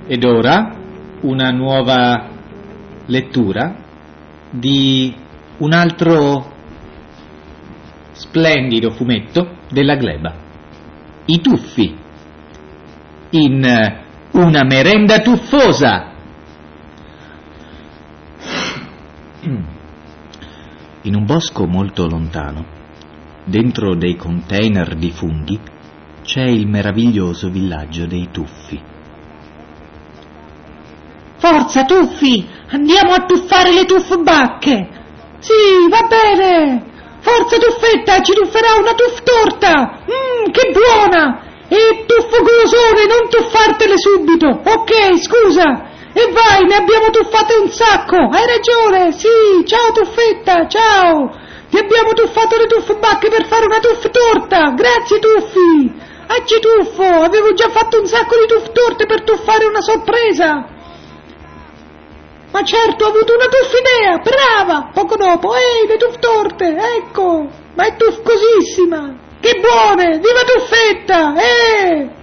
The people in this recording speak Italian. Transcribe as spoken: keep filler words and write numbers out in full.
Ed ora una nuova lettura di un altro splendido fumetto della Gleba, I Tuffi, in Una merenda tuffosa. In un bosco molto lontano, dentro dei container di funghi, c'è il meraviglioso villaggio dei Tuffi. Forza, Tuffi! Andiamo a tuffare le tuffbacche! Sì, va bene! Forza, Tuffetta, ci tufferà una tuff-torta! Mmm, che buona! E tuffo golosone, non tuffartele subito! Ok, scusa! E vai, ne abbiamo tuffate un sacco! Hai ragione, sì! Ciao, Tuffetta, ciao! Ti abbiamo tuffato le tuffbacche per fare una tuff-torta! Grazie, Tuffi! Aggi tuffo! Avevo già fatto un sacco di tuff-torte per tuffare una sorpresa! Ma certo, ho avuto una tuffidea, brava! Poco dopo, ehi, le tuff-torte, ecco! Ma è tuffcosissima! Che buone! Viva Tuffetta! Eh!